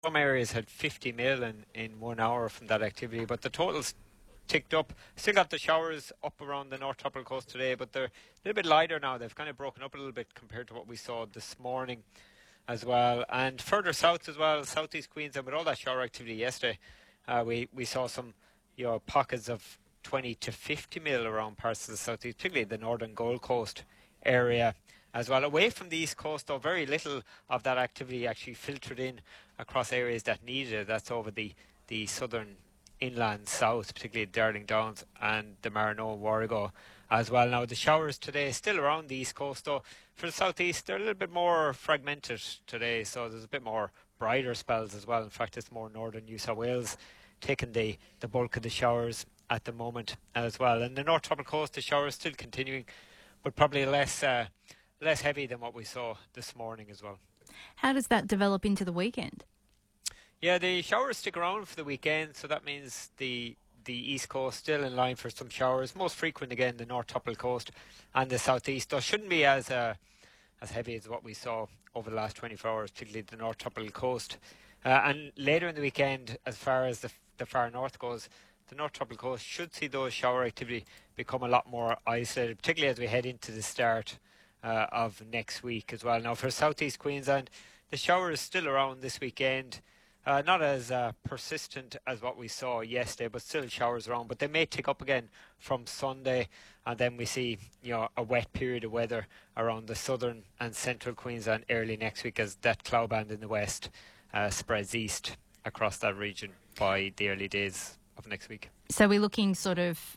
Some areas had 50 mil in 1 hour from that activity, but the totals ticked up. Still got the showers up around the North Tropical Coast today, but they're a little bit lighter now. They've kind of broken up a little bit compared to what we saw this morning as well. And further south as well, southeast Queensland, with all that shower activity yesterday, we saw some pockets of 20 to 50 mil around parts of the southeast, particularly the northern Gold Coast area as well. Away from the east coast, though, very little of that activity actually filtered in across areas that needed it. That's over the southern inland south, particularly Darling Downs and the Marino and Warrego as well. Now, the showers today still around the east coast, though. For the southeast, they're a little bit more fragmented today, so there's a bit more brighter spells as well. In fact, it's more northern New South Wales taking the bulk of the showers at the moment as well. And the North Tropical Coast, the showers still continuing, but probably less heavy than what we saw this morning as well. How does that develop into the weekend? Yeah, the showers stick around for the weekend, so that means the east coast still in line for some showers. Most frequent again the North Tropical Coast and the southeast. Though shouldn't be as heavy as what we saw over the last 24 hours, particularly the North Tropical Coast. And later in the weekend, as far as the far north goes, the North Tropical Coast should see those shower activity become a lot more isolated, particularly as we head into the start of next week as well. Now, for southeast Queensland, the shower is still around this weekend. Not as persistent as what we saw yesterday, but still showers around. But they may tick up again from Sunday, and then we see a wet period of weather around the southern and central Queensland early next week as that cloud band in the west spreads east across that region by the early days of next week. So we're looking sort of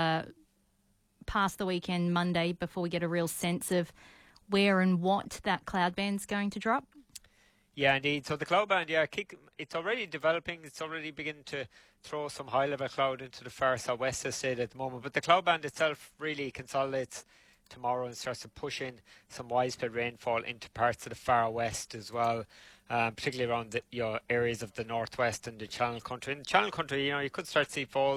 past the weekend, Monday, before we get a real sense of where and what that cloud band's going to drop? Yeah, indeed. So the cloud band, it's already developing. It's already beginning to throw some high-level cloud into the far southwest of the state at the moment. But the cloud band itself really consolidates tomorrow and starts to push in some widespread rainfall into parts of the far west as well, particularly around the areas of the northwest and the Channel Country. In the Channel Country, you could start to see falls